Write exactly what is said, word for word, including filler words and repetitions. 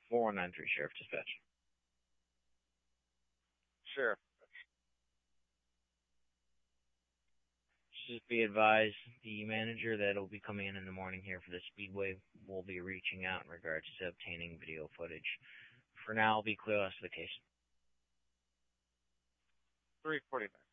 four one nine three, Sheriff Dispatch. Sheriff. Just be advised, the manager that will be coming in in the morning here for the Speedway will be reaching out in regards to obtaining video footage. For now, I'll be clear as to the case. three forty-nine.